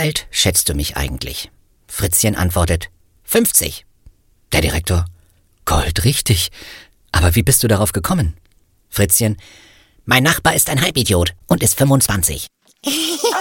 alt schätzt du mich eigentlich? Fritzchen antwortet, 50. Der Direktor, goldrichtig. Aber wie bist du darauf gekommen? Fritzchen, mein Nachbar ist ein Halbidiot und ist 25.